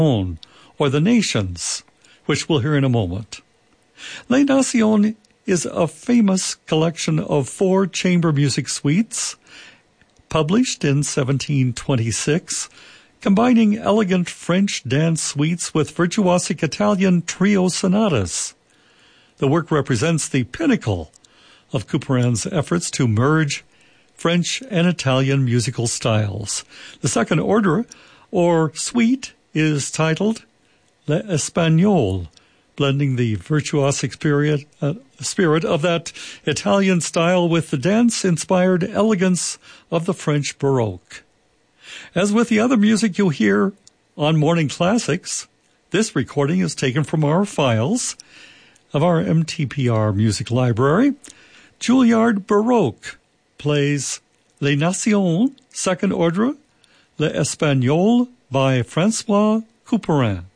or The Nations, which we'll hear in a moment. Les Nations is a famous collection of 4 chamber music suites, published in 1726, combining elegant French dance suites with virtuosic Italian trio sonatas. The work represents the pinnacle of Couperin's efforts to merge French and Italian musical styles. The second order, or suite, is titled L'Espagnol, blending the virtuosic spirit of that Italian style with the dance-inspired elegance of the French Baroque. As with the other music you'll hear on Morning Classics, this recording is taken from our files of our MTPR music library. Juilliard Baroque plays Les Nations, second ordre, L'Espagnol by François Couperin.